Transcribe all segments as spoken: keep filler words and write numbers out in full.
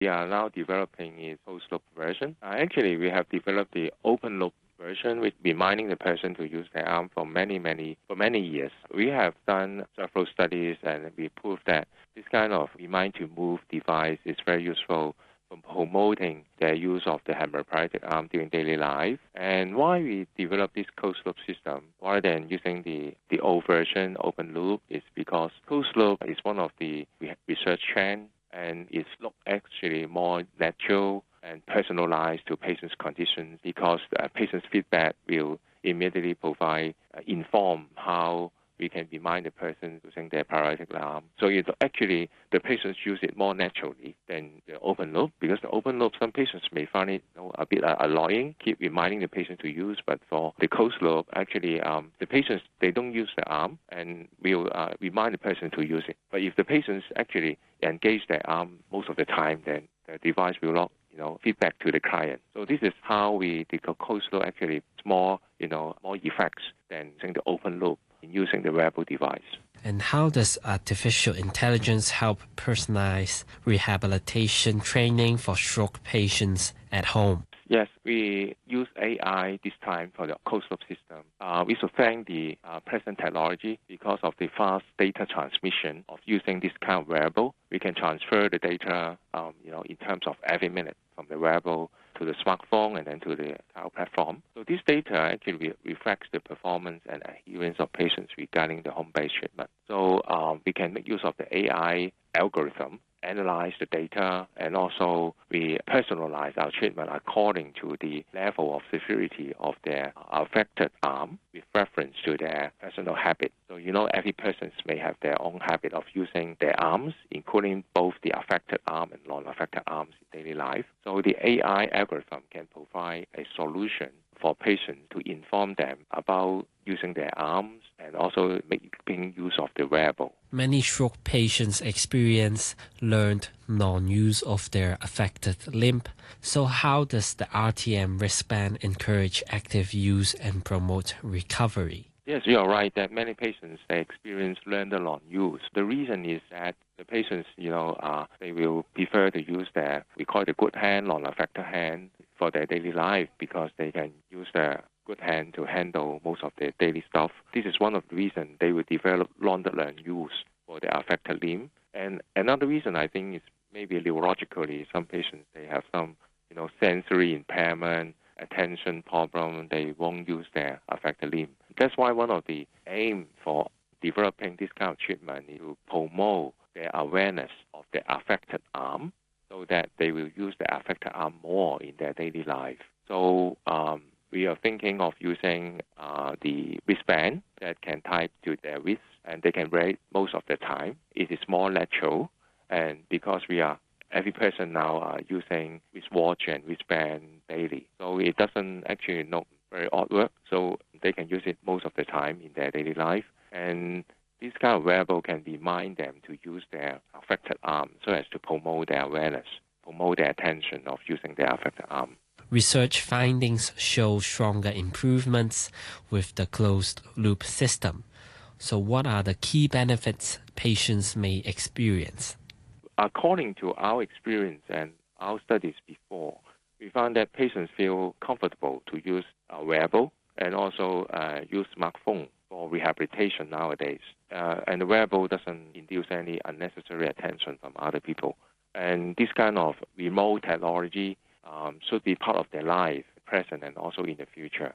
We are now developing a closed-loop version. Uh, actually, we have developed the open-loop version with reminding the person to use their arm for many, many, for many years. We have done several studies and we proved that this kind of remind to move device is very useful for promoting the use of the hemiplegic arm during daily life. And why we developed this closed-loop system rather than using the, the old version, open loop, is because closed-loop is one of the research trends and it's look actually more natural and personalized to patients' conditions because uh, patients' feedback will immediately provide, uh, inform how we can remind the person using their paralytic arm. So it actually, the patients use it more naturally than the open loop because the open loop, some patients may find it you know, a bit uh, annoying, keep reminding the patient to use, but for the closed loop, actually, um, the patients, they don't use the arm and will uh, remind the person to use it. But if the patients actually engage their arm most of the time, then the device will not you know, feedback to the client. So this is how we, the closed loop actually is more, you know, more effects than using the open loop in using the wearable device. And how does artificial intelligence help personalize rehabilitation training for stroke patients at home? Yes, we use A I this time for the closed-loop system. Uh, we should thank the uh, present technology because of the fast data transmission of using this kind of wearable. We can transfer the data, um, you know, in terms of every minute from the wearable to the smartphone and then to the cloud platform. So this data actually re- reflects the performance and adherence of patients regarding the home-based treatment. So um, we can make use of the A I algorithm, analyze the data, and also we personalize our treatment according to the level of severity of their affected arm with reference to their personal habit. So, you know, every person may have their own habit of using their arms, including both the affected arm and non-affected arms in daily life. So the A I algorithm can provide a solution for patients to inform them about using their arms and also making use of the wearable. Many stroke patients experience learned non-use of their affected limb. So how does the R T M wristband encourage active use and promote recovery? Yes, you are right that many patients, they experience learned non-use. The reason is that the patients, you know, uh, they will prefer to use their, we call it the good hand, non-affected hand for their daily life because they can use their good hand to handle most of their daily stuff. This is one of the reasons they will develop longer learned use for their affected limb. And another reason I think is maybe neurologically, some patients, they have some, you know, sensory impairment, attention problem, they won't use their affected limb. That's why one of the aim for developing this kind of treatment is to promote their awareness of the affected arm so that they will use the affected arm more in their daily life. So um, we are thinking of using uh, the wristband that can tie to their wrist and they can wear it most of the time. It is more natural, and because we are every person now are using wristwatch and wristband daily, so it doesn't actually look very awkward. So they can use it most of the time in their daily life, and this kind of wearable can remind them to use their affected arm so as to promote their awareness, promote their attention of using their affected arm. Research findings show stronger improvements with the closed-loop system. So what are the key benefits patients may experience? According to our experience and our studies before, we found that patients feel comfortable to use a wearable and also uh, use smartphone for rehabilitation nowadays. Uh, and the wearable doesn't induce any unnecessary attention from other people. And this kind of remote technology um, should be part of their life, present and also in the future.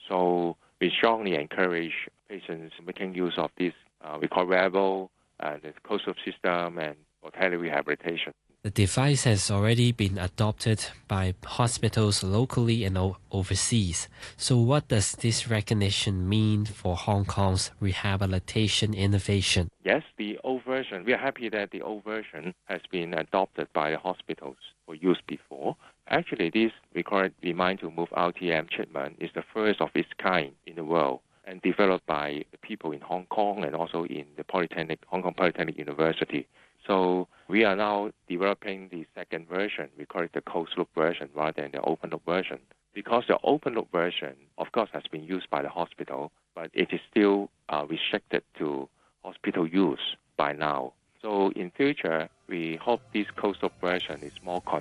So we strongly encourage patients making use of this, uh, we call wearable, uh, the closed-loop system and for telerehabilitation. The device has already been adopted by hospitals locally and o- overseas. So what does this recognition mean for Hong Kong's rehabilitation innovation? Yes, the old version, we are happy that the old version has been adopted by the hospitals for use before. Actually, this required Remind to Move R T M treatment is the first of its kind in the world and developed by people in Hong Kong and also in the Polytechnic, Hong Kong Polytechnic University. So we are now developing the second version. We call it the closed-loop version rather than the open-loop version. Because the open-loop version, of course, has been used by the hospital, but it is still uh, restricted to hospital use by now. So in future, we hope this closed-loop version is more